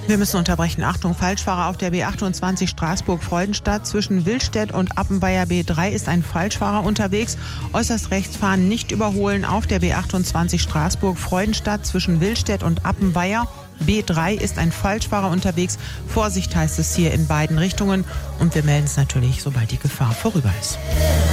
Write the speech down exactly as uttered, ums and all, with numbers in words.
Wir müssen unterbrechen. Achtung, Falschfahrer auf der B achtundzwanzig Straßburg-Freudenstadt. Zwischen Wildstedt und Appenweier B drei ist ein Falschfahrer unterwegs. Äußerst rechts fahren, nicht überholen auf der B achtundzwanzig Straßburg-Freudenstadt. Zwischen Wildstedt und Appenweier B drei ist ein Falschfahrer unterwegs. Vorsicht heißt es hier in beiden Richtungen. Und wir melden es natürlich, sobald die Gefahr vorüber ist.